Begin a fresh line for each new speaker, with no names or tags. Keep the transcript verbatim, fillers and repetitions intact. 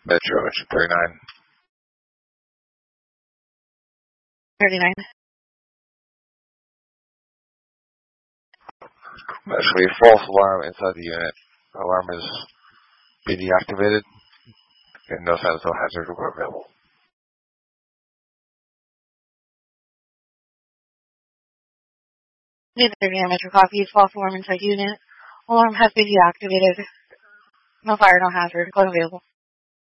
Metro, engine thirty-nine.
thirty-nine.
That should be a false alarm inside the unit. The alarm is being deactivated, and no signs of hazard were available.
thirty-nine Metro copies, false alarm inside unit. Alarm has been deactivated. No fire, no hazard. Code available.